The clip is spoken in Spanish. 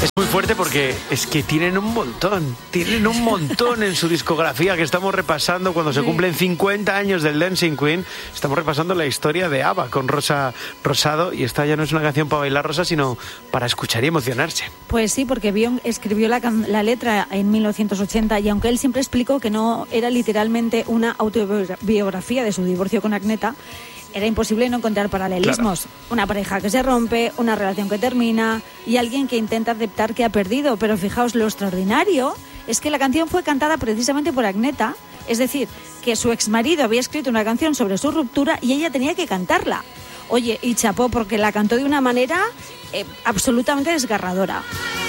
Es muy fuerte porque es que tienen un montón en su discografía que estamos repasando cuando se cumplen 50 años del Dancing Queen. Estamos repasando la historia de ABBA con Rosa Rosado, y esta ya no es una canción para bailar, Rosa, sino para escuchar y emocionarse. Pues sí, porque Björn escribió la letra en 1980, y aunque él siempre explicó que no era literalmente una autobiografía de su divorcio con Agneta, era imposible no encontrar paralelismos. Claro. Una pareja que se rompe, una relación que termina y alguien que intenta aceptar que ha perdido. Pero fijaos, lo extraordinario es que la canción fue cantada precisamente por Agneta, es decir, que su exmarido había escrito una canción sobre su ruptura y ella tenía que cantarla. Oye, y chapó, porque la cantó de una manera absolutamente desgarradora.